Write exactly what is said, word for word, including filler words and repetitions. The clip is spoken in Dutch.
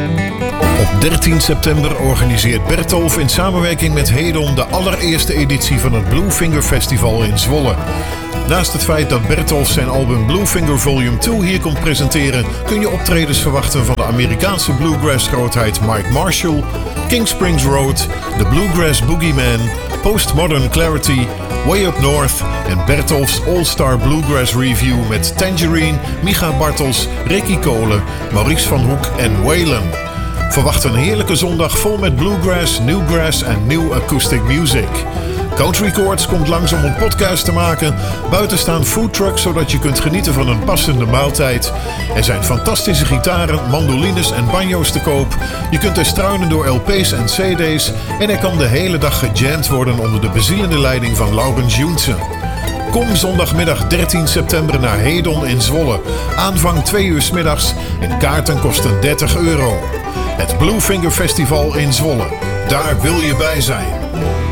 Op dertien september organiseert Bertolf in samenwerking met Hedon de allereerste editie van het Bluefinger Festival in Zwolle. Naast het feit dat Bertolf zijn album Bluefinger Volume twee hier komt presenteren, kun je optredens verwachten van de Amerikaanse bluegrass-grootheid Mike Marshall, King Springs Road, The Bluegrass Boogeyman, Postmodern Clarity, Way Up North en Bertolf's All-Star Bluegrass Review met Tangerine, Micha Bartels, Ricky Kolen, Maurice van Hoek en Waylon. Verwacht een heerlijke zondag vol met bluegrass, newgrass en new acoustic music. Country Chords komt langs om een podcast te maken. Buiten staan foodtrucks zodat je kunt genieten van een passende maaltijd. Er zijn fantastische gitaren, mandolines en banjo's te koop. Je kunt er struinen door L P's en C D's. En er kan de hele dag gejamd worden onder de bezielende leiding van Laurens Joensen. Kom zondagmiddag dertien september naar Hedon in Zwolle. Aanvang twee uur 's middags en kaarten kosten dertig euro. Het Bluefinger Festival in Zwolle. Daar wil je bij zijn.